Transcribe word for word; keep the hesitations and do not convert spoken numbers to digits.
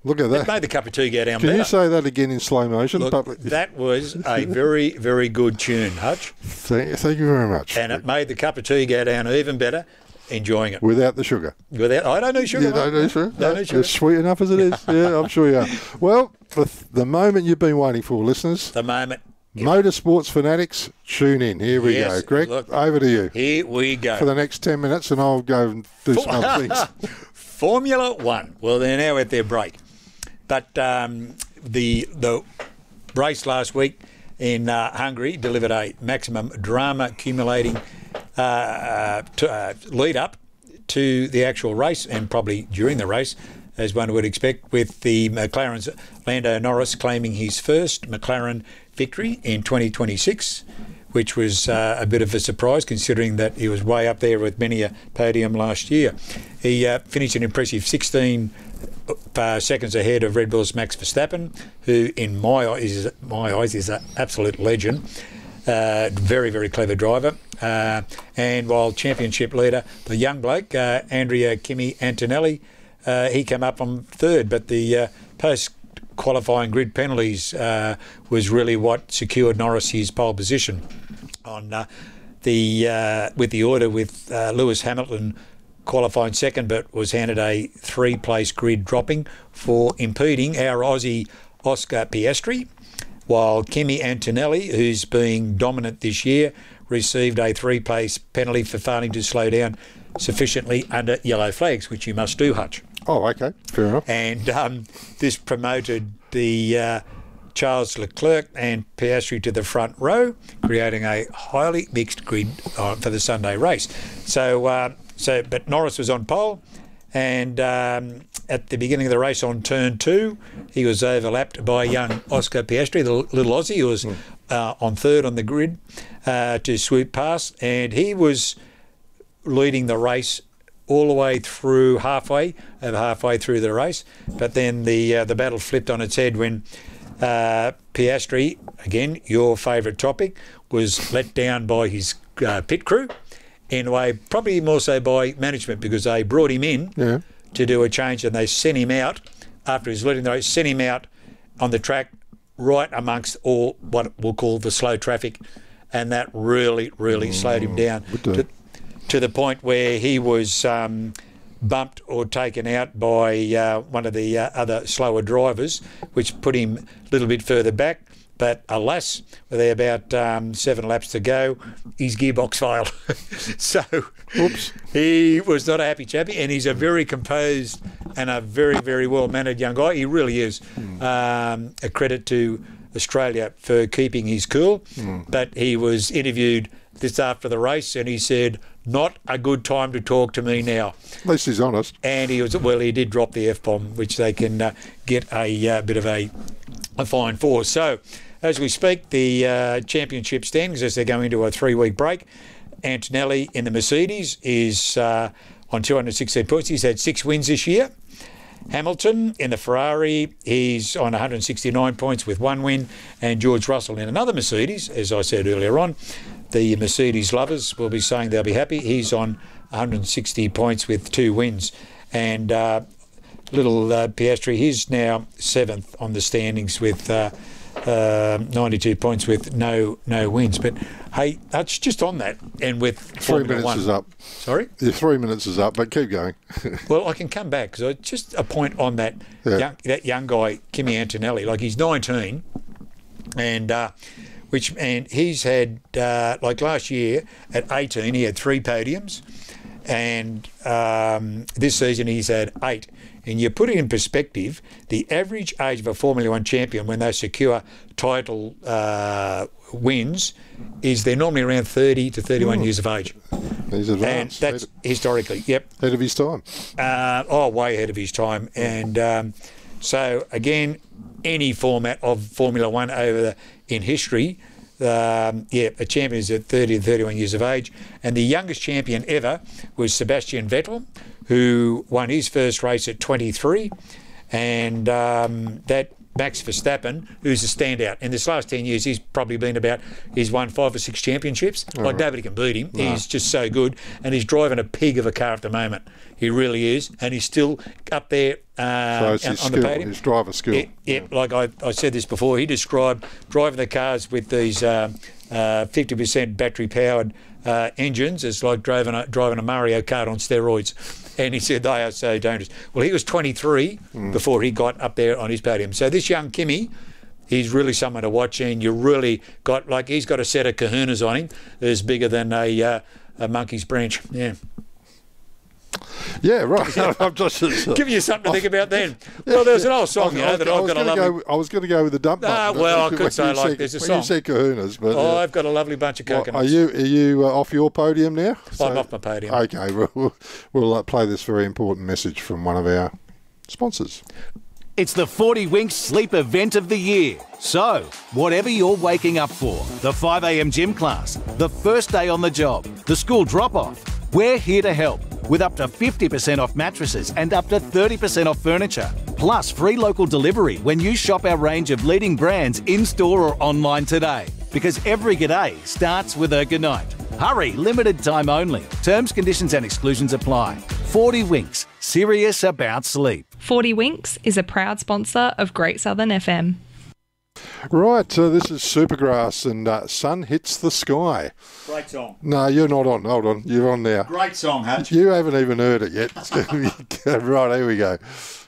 Look at that. It made the cup of tea go down Can better. you say that again in slow motion? Look, But- that was a very, very good tune, Hutch. Thank, thank you very much. And it made the cup of tea go down even better, enjoying it. Without the sugar. Without, I don't need sugar. You don't mate. need sugar? Don't No, need sugar. It's sweet enough as it is. Yeah, I'm sure you are. Well, the, the moment you've been waiting for, listeners, The moment. motorsports fanatics, tune in. Here we Yes, go. Greg, look. over to you Here we go. for the next ten minutes, and I'll go and do some other things. Formula One. Well, they're now at their break. But um, the the race last week in uh, Hungary delivered a maximum drama accumulating uh, uh, to, uh, lead up to the actual race, and probably during the race, as one would expect, with the McLaren's Lando Norris claiming his first McLaren victory in twenty twenty-six, which was uh, a bit of a surprise considering that he was way up there with many a podium last year. He uh, finished an impressive sixteen uh, seconds ahead of Red Bull's Max Verstappen, who in my eyes is, my eyes is an absolute legend. Uh, very, very clever driver. Uh, and while championship leader, the young bloke, uh, Andrea Kimi Antonelli, uh, he came up on third, but the uh, post-qualifying grid penalties uh, was really what secured Norris his pole position on uh, the uh, with the order, with uh, Lewis Hamilton qualifying second, but was handed a three-place grid dropping for impeding our Aussie Oscar Piastri, while Kimi Antonelli, who's being dominant this year, received a three-place penalty for failing to slow down sufficiently under yellow flags, which you must do, Hutch. Oh, okay. Fair enough. And um, this promoted the uh, Charles Leclerc and Piastri to the front row, creating a highly mixed grid uh, for the Sunday race. So, uh, so, but Norris was on pole, and um, at the beginning of the race on turn two, he was overlapped by young Oscar Piastri, the little Aussie, who was mm. uh, on third on the grid uh, to swoop past, and he was leading the race all the way through halfway, over halfway through the race. But then the uh, the battle flipped on its head when uh, Piastri, again, your favourite topic, was let down by his uh, pit crew, in a way probably more so by management, because they brought him in Yeah. to do a change, and they sent him out after he's leading the race, sent him out on the track right amongst all what we'll call the slow traffic, and that really, really mm, slowed him down to, to the point where he was um, bumped or taken out by uh, one of the uh, other slower drivers, which put him a little bit further back. But alas, with about um, seven laps to go, his gearbox failed. So Oops. He was not a happy chappy, and he's a very composed and a very, very well-mannered young guy. He really is. Mm. Um, a credit to Australia for keeping his cool. Mm. But he was interviewed this after the race, and he said, not a good time to talk to me now. At least he's honest. And he was, well, he did drop the F-bomb, which they can uh, get a uh, bit of a, a fine for. So, as we speak, the uh, championship standings, as they're going into a three-week break, Antonelli in the Mercedes is uh, on two hundred sixteen points. He's had six wins this year. Hamilton in the Ferrari, he's on one hundred sixty-nine points with one win. And George Russell in another Mercedes, as I said earlier on. The Mercedes lovers will be saying they'll be happy. He's on one hundred sixty points with two wins. And uh, little uh, Piastri, he's now seventh on the standings with uh, uh, ninety-two points with no no wins. But hey, that's just on that. And with Three Formula minutes One, is up. Sorry? Your three minutes is up, but keep going. Well, I can come back because just a point on that Yeah. young, that young guy, Kimi Antonelli. Like, he's nineteen, and uh, which and he's had uh, like last year at eighteen, he had three podiums, and um, this season he's had eight. And you put it in perspective, the average age of a Formula One champion when they secure title uh, wins is they're normally around thirty to thirty-one Mm. years of age. He's And advanced. that's Ahead- historically, yep. ahead of his time. Uh, oh, way ahead of his time. And um, so, again, any format of Formula One over the, in history, um, yeah, a champion is at thirty to thirty-one years of age. And the youngest champion ever was Sebastian Vettel, who won his first race at twenty-three. And um, that Max Verstappen, who's a standout. In this last ten years, he's probably been about, he's won five or six championships. Like, right. Nobody can beat him. No. He's just so good. And he's driving a pig of a car at the moment. He really is. And he's still up there uh, so it's on, his on skill, the podium. His driver skill. Yeah, yeah, yeah. Like I, I said this before, he described driving the cars with these uh, uh, fifty percent battery-powered uh, engines as like driving a, driving a Mario Kart on steroids. And he said they are so dangerous. Well, he was twenty-three mm. before he got up there on his podium. So this young Kimi, he's really someone to watch, and you really got, like, he's got a set of kahunas on him that's bigger than a, uh, a monkey's branch. Yeah. Yeah, right. I'm just uh, giving you something to think about then. Well, there's an old song, you know, that I've got a lovely... Go, I was going to go with the dump button. Ah, well, I could say, like, said, there's a when song. You said kahunas, but... Oh, uh, I've got a lovely bunch of coconuts. Well, are you are you uh, off your podium now? So, I'm off my podium. Okay, we'll, we'll, we'll uh, play this very important message from one of our sponsors. It's the forty Winks Sleep Event of the Year. So, whatever you're waking up for, the five a.m. gym class, the first day on the job, the school drop-off, we're here to help with up to fifty percent off mattresses and up to thirty percent off furniture. Plus free local delivery when you shop our range of leading brands in-store or online today. Because every g'day starts with a goodnight. Hurry, limited time only. Terms, conditions and exclusions apply. forty Winks, serious about sleep. forty Winks is a proud sponsor of Great Southern F M. Right, uh, this is Supergrass and uh, Sun Hits the Sky. Great song. No, you're not on. Hold on, you're on now. Great song, Hutch. You haven't even heard it yet. Right, here we go.